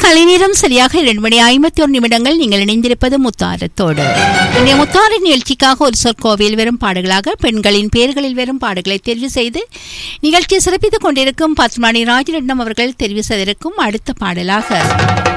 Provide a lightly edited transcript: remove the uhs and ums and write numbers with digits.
கலைநேரம் சரியாக 2:51 நீங்கள் இணைந்திருப்பது முத்தாரத்தோடு. இன்றைய முத்தார நிகழ்ச்சிக்காக ஒரு சொற்கோவையில் வரும் பாடுகளாக பெண்களின் பெயர்களில் வரும் பாடுகளை தெரிவு செய்து நிகழ்ச்சியை சிறப்பித்துக் கொண்டிருக்கும் பத்மராணி ராஜரட்னம் அவர்கள் தெரிவு செய்திருக்கும் அடுத்த பாடலாக